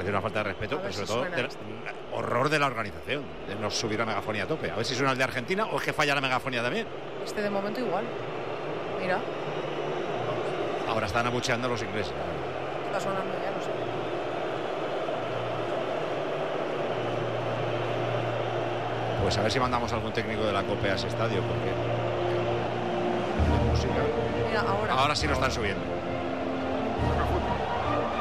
parece una falta de respeto, pero sobre todo horror de la organización, de no subir la megafonía a tope. A ver si suena el de Argentina o es que falla la megafonía también. Este de momento igual. Mira. Ahora están abucheando a los ingleses. Está sonando ya, no sé. Pues a ver si mandamos algún técnico de la COPE a ese estadio, porque música. Mira, Ahora sí lo están subiendo.